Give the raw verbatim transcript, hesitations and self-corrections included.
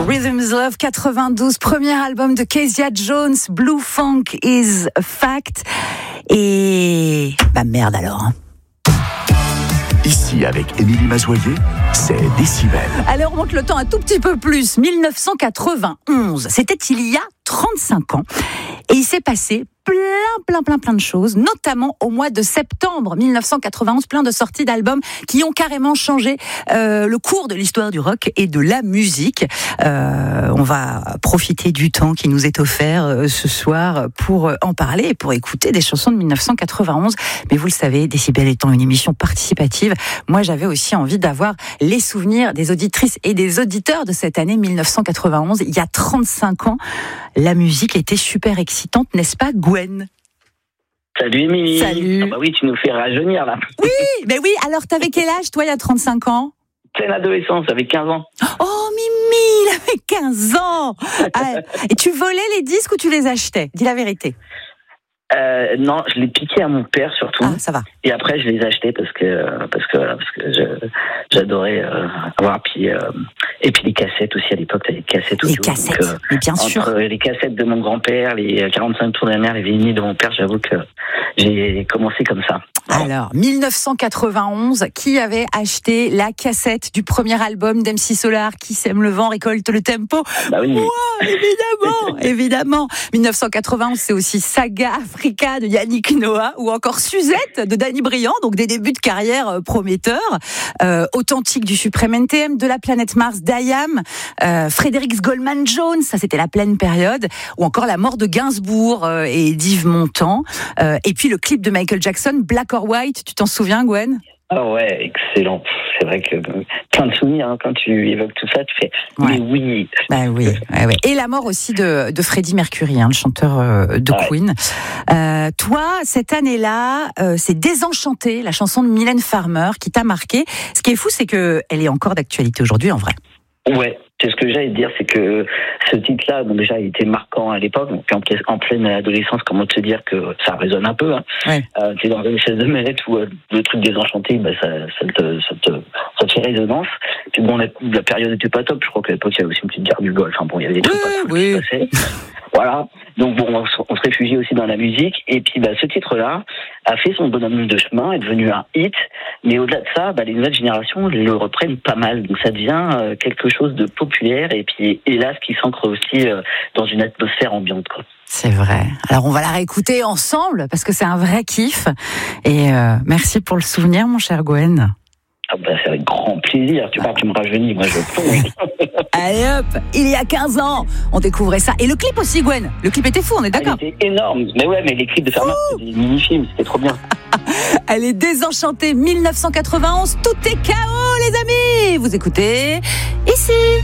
Rhythm's Love quatre-vingt-douze, premier album de Kezia Jones, Blue Funk is a Fact. Et bah merde alors. Hein. Ici, avec Émilie Mazoyer, c'est Décibel. Alors, on monte le temps un tout petit peu plus. dix-neuf cent quatre-vingt-onze, c'était il y a trente-cinq ans. Et il s'est passé plein, plein, plein, plein de choses, notamment au mois de septembre dix-neuf cent quatre-vingt-onze, plein de sorties d'albums qui ont carrément changé euh, le cours de l'histoire du rock et de la musique. Euh, on va profiter du temps qui nous est offert euh, ce soir pour en parler et pour écouter des chansons de dix-neuf cent quatre-vingt-onze. Mais vous le savez, Décibel étant une émission participative, moi j'avais aussi envie d'avoir les souvenirs des auditrices et des auditeurs de cette année dix-neuf cent quatre-vingt-onze. Il y a trente-cinq ans, la musique était super excitante, n'est-ce pas, Gwen ? Salut Émilie. Salut. Ah bah oui, tu nous fais rajeunir là. Oui, mais oui, alors t'avais quel âge toi il y a trente-cinq ans ? C'est l'adolescence, avec quinze ans. Oh Mimi, il avait quinze ans. Ah, et tu volais les disques ou tu les achetais ? Dis la vérité. Euh, non, je les piquais à mon père surtout. Ah, ça va. Et après, je les achetais parce que parce que parce que je, j'adorais euh, avoir. Puis euh, et puis les cassettes aussi à l'époque, t'avais des cassettes audio. Les cassettes, donc, euh, mais bien entre sûr. les cassettes de mon grand-père, les quarante-cinq tours de la mère, les vinyles de mon père, j'avoue que j'ai commencé comme ça. Alors, dix-neuf cent quatre-vingt-onze, qui avait acheté la cassette du premier album d'M C Solar, Qui sème le vent, récolte le tempo ? Bah oui. Moi, évidemment, évidemment. dix-neuf cent quatre-vingt-onze, c'est aussi Saga Africa de Yannick Noah, ou encore Suzette de Danny Briand, donc des débuts de carrière prometteurs. Euh, Authentique du Suprême N T M, de la planète Mars d'I A M, euh, Fredericks Goldman Jones, ça c'était la pleine période, ou encore la mort de Gainsbourg euh, et d'Yves Montand. Euh, et puis le clip de Michael Jackson, Black or White, tu t'en souviens, Gwen ? Ah ouais, excellent. C'est vrai que plein de souvenirs, hein, quand tu évoques tout ça, tu fais Ouais. mais oui. Bah oui, ouais, ouais. Et la mort aussi de, de Freddie Mercury, hein, le chanteur euh, de Ouais. Queen. Euh, toi, cette année-là, euh, c'est Désenchanté, la chanson de Mylène Farmer, qui t'a marqué. Ce qui est fou, c'est que elle est encore d'actualité aujourd'hui, en vrai. Ouais, c'est ce que j'allais dire, c'est que ce titre-là, bon, déjà, il était marquant à l'époque, donc en, pla- en pleine adolescence, comment te dire que ça résonne un peu, hein. Ouais. Euh, t'es dans une chaise de mallette où euh, le truc désenchanté, bah, ça, ça, te, ça, te, ça te fait résonance. Puis bon, la, la période était pas top, je crois qu'à l'époque, il y avait aussi une petite guerre du Golfe, enfin bon, il y avait des trucs Oui, pas cool oui. qui se passaient. Voilà. Donc bon, on, se- on se réfugie aussi dans la musique. Et puis bah, ce titre-là a fait son bonhomme de chemin, est devenu un hit. Mais au-delà de ça, bah, les nouvelles générations le reprennent pas mal. Donc ça devient euh, quelque chose de populaire et puis hélas qui s'ancre aussi euh, dans une atmosphère ambiante, quoi. C'est vrai. Alors on va la réécouter ensemble parce que c'est un vrai kiff. Et euh, merci pour le souvenir, mon cher Gwen. Ah bah, c'est avec grand plaisir. Tu parles, tu me rajeunis, moi je plonge. Allez hop, il y a quinze ans, on découvrait ça. Et le clip aussi, Gwen. Le clip était fou, on est Ah, d'accord ? il était énorme. Mais ouais, mais les clips de Farmer, c'était des mini-films, c'était trop bien. Elle est Désenchantée, dix-neuf cent quatre-vingt-onze, tout est K O les amis. Vous écoutez ici.